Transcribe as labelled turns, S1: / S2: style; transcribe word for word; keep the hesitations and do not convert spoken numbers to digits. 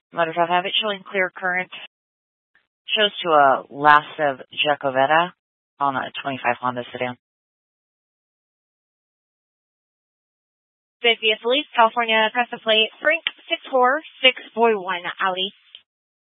S1: Motor drive have it showing clear current. Shows to a Lacev Jacovetta on a twenty-five Honda sedan.
S2: fiftieth Police, California, Crescent Plate, Frank six four six four one, Audi.